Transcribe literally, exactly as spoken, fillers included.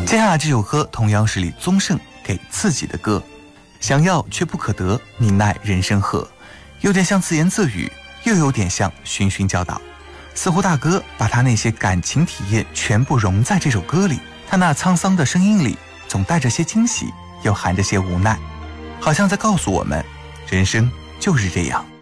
接下来这首歌同样是李宗盛给自己的歌，想要却不可得，你奈人生何，有点像自言自语，又有点像循循教导，似乎大哥把他那些感情体验全部融在这首歌里。他那沧桑的声音里总带着些惊喜，又含着些无奈，好像在告诉我们，人生就是这样。